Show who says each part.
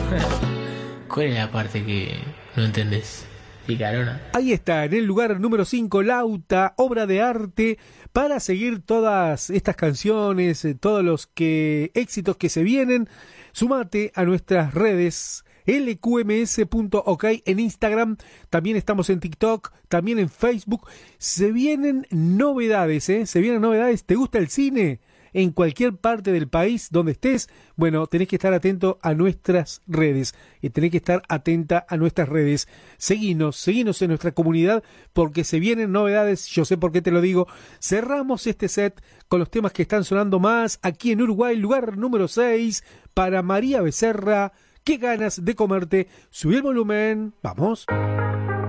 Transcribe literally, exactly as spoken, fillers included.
Speaker 1: ¿Cuál es la parte que no entendés? Picarona.
Speaker 2: Ahí está, en el lugar número cinco, Lauta, obra de arte, para seguir todas estas canciones, eh, todos los que éxitos que se vienen. Sumate a nuestras redes L Q M S punto ok en Instagram, también estamos en TikTok, también en Facebook. Se vienen novedades, ¿eh? Se vienen novedades. ¿Te gusta el cine? En cualquier parte del país donde estés, bueno, tenés que estar atento a nuestras redes y tenés que estar atenta a nuestras redes. Seguinos, seguinos en nuestra comunidad porque se vienen novedades, yo sé por qué te lo digo. Cerramos este set con los temas que están sonando más aquí en Uruguay, lugar número seis para María Becerra. Qué ganas de comerte. Subí el volumen, vamos.